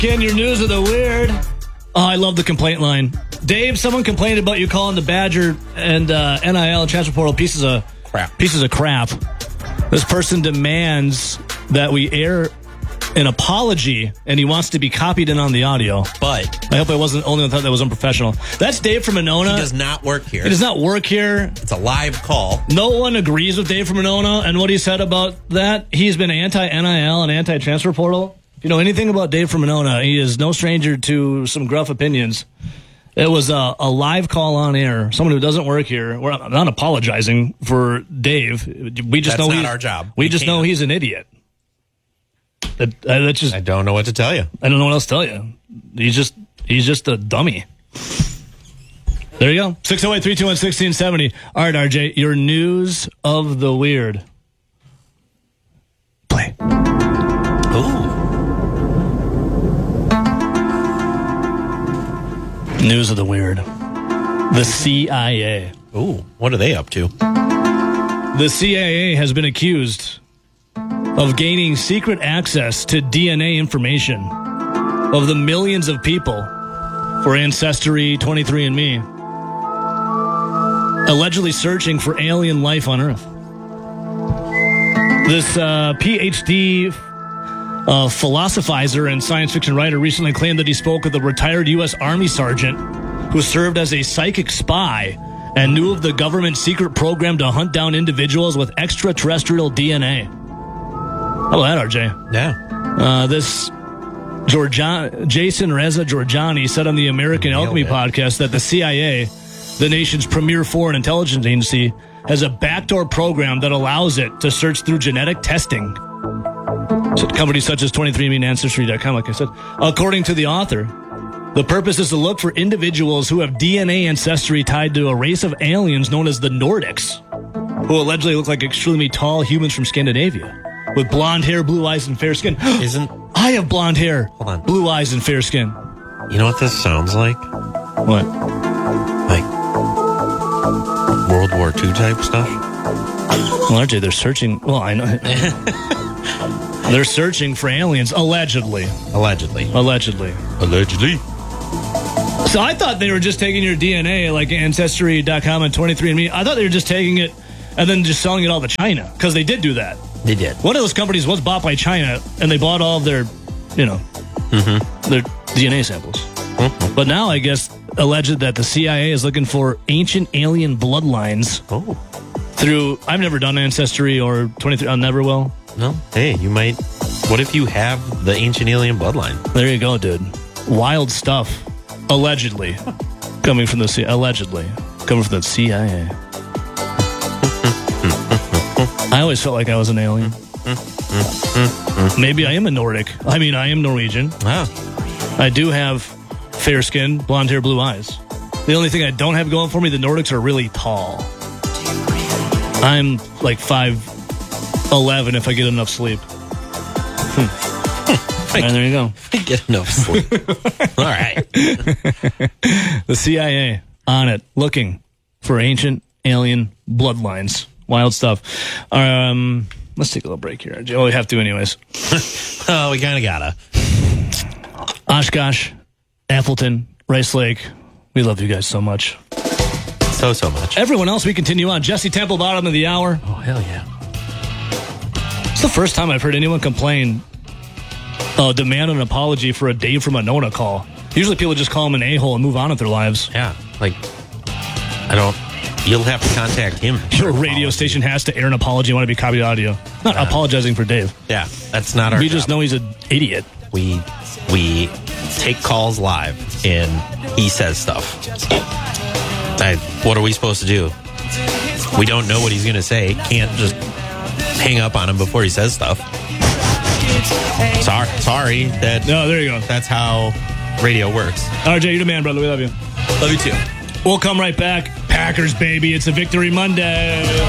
Again, your news of the weird. Oh, I love the complaint line. Dave, someone complained about you calling the Badger and NIL and transfer portal pieces of crap. This person demands that we air an apology, and he wants to be copied in on the audio. But I hope I wasn't only thought that was unprofessional. That's Dave from Monona. He does not work here. He does not work here. It's a live call. No one agrees with Dave from Monona and what he said about that. He's been anti-NIL and anti-transfer portal. If you know anything about Dave from Monona, he is no stranger to some gruff opinions. It was a live call on air. Someone who doesn't work here. I'm not apologizing for Dave. We just That's know not our job. We just know he's an idiot. That's just. I don't know what to tell you. I don't know what else to tell you. He's just a dummy. There you go. 608-321-1670. All right, RJ, your news of the weird. Play. Ooh. News of the weird. The CIA. Ooh, what are they up to? The CIA has been accused of gaining secret access to DNA information of the millions of people for Ancestry, 23andMe, allegedly searching for alien life on Earth. This PhD philosophizer and science fiction writer recently claimed that he spoke with a retired U.S. Army sergeant who served as a psychic spy and knew of the government's secret program to hunt down individuals with extraterrestrial DNA. How about that, RJ? Yeah. This Jason Reza Georgiani said on the American Alchemy podcast that the CIA, the nation's premier foreign intelligence agency, has a backdoor program that allows it to search through genetic testing. So companies such as 23andMe and Ancestry.com, like I said. According to the author, the purpose is to look for individuals who have DNA ancestry tied to a race of aliens known as the Nordics, who allegedly look like extremely tall humans from Scandinavia, with blonde hair, blue eyes, and fair skin. I have blonde hair, blue eyes, and fair skin. You know what this sounds like? What? Like World War II type stuff? Well, RJ, they're searching. Well, I know. They're searching for aliens, allegedly. Allegedly. So I thought they were just taking your DNA, like Ancestry.com and 23andMe. I thought they were just taking it and then just selling it all to China, because they did do that. They did. One of those companies was bought by China, and they bought all of their, their DNA samples. Mm-hmm. But now I guess alleged that the CIA is looking for ancient alien bloodlines through. I've never done Ancestry or 23. I never will. No. Hey, you might. What if you have the ancient alien bloodline? There you go, dude. Wild stuff. Allegedly coming from the CIA. Allegedly coming from the CIA. I always felt like I was an alien. Maybe I am a Nordic. I mean, I am Norwegian. Wow. I do have fair skin, blonde hair, blue eyes. The only thing I don't have going for me, the Nordics are really tall. I'm like 5'11" if I get enough sleep. And there you go. Get enough sleep. All right. The CIA on it, looking for ancient alien bloodlines. Wild stuff. Let's take a little break here. Oh, we have to anyways. Oh, we kind of gotta. Oshkosh, Appleton, Rice Lake. We love you guys so much. So much. Everyone else, we continue on. Jesse Temple, bottom of the hour. Oh, hell yeah. It's the first time I've heard anyone complain, demand an apology for a Dave from Monona call. Usually people just call him an a-hole and move on with their lives. Yeah, like, you'll have to contact him. Your radio station has to air an apology. You want to be copied audio. Not apologizing for Dave. Yeah, that's not our We job. just know he's an idiot. We take calls live, and he says stuff. What are we supposed to do? We don't know what he's going to say. Can't just hang up on him before he says stuff. Sorry. No, there you go. That's how radio works. RJ, you're the man, brother. We love you. Love you too. We'll come right back. Packers, baby. It's a Victory Monday.